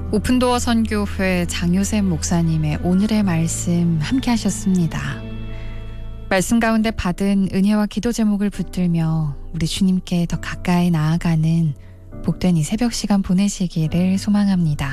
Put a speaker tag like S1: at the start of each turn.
S1: 오픈도어 선교회 장요셉 목사님의 오늘의 말씀 함께 하셨습니다. 말씀 가운데 받은 은혜와 기도 제목을 붙들며 우리 주님께 더 가까이 나아가는 복된 이 새벽 시간 보내시기를 소망합니다.